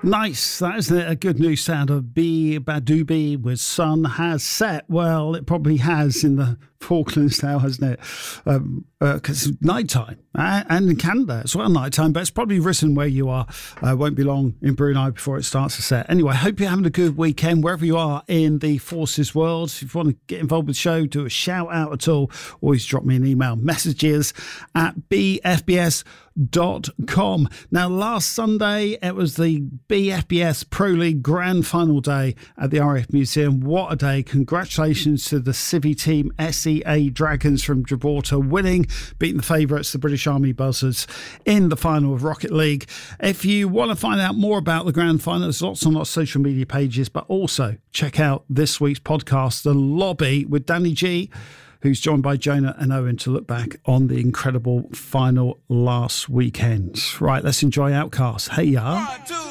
Nice, that isn't it? A good new sound of B Badoobie with Sun Has Set. Well, it probably has in the Falklands now, hasn't it? Because it's nighttime, and in Canada as well, nighttime. But it's probably risen where you are. Won't be long in Brunei before it starts to set. Anyway, hope you're having a good weekend wherever you are in the forces world. If you want to get involved with the show, do a shout out at all, always drop me an email. Messages at bfbs.com. Now, last Sunday, it was the BFBS Pro League Grand Final day at the RAF Museum. What a day. Congratulations to the Civvy team, SEA Dragons from Gibraltar, winning, beating the favourites, the British Army Buzzards, in the final of Rocket League. If you want to find out more about the Grand Final, there's lots on our social media pages, but also check out this week's podcast, The Lobby, with Danny G, who's joined by Jonah and Owen to look back on the incredible final last weekend. Right, let's enjoy Outcast. Hey, ya. 1, 2,